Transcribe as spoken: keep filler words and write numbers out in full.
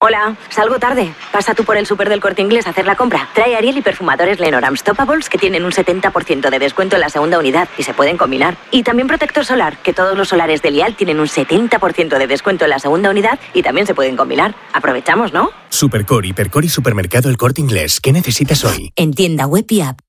Hola, salgo tarde. Pasa tú por el súper del Corte Inglés a hacer la compra. Trae Ariel y perfumadores Lenormand Stoppables que tienen un setenta por ciento de descuento en la segunda unidad y se pueden combinar. Y también protector solar, que todos los solares de Lial tienen un setenta por ciento de descuento en la segunda unidad y también se pueden combinar. Aprovechamos, ¿no? Supercore, Hipercore y Supermercado El Corte Inglés. ¿Qué necesitas hoy? En tienda web y app.